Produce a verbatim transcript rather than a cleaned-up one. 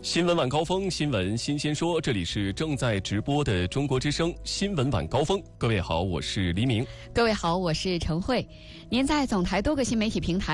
新闻晚高峰，新闻新鲜说，这里是正在直播的中国之声新闻晚高峰。各位好，我是黎明。 各位好，我是陈慧。您在总台多个新媒体平台